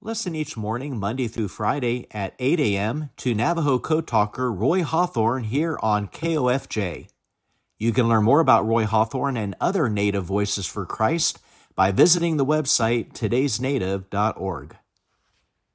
Listen each morning, Monday through Friday at 8 a.m. to Navajo Code Talker Roy Hawthorne here on KOFJ. You can learn more about Roy Hawthorne and other Native Voices for Christ by visiting the website today'snative.org.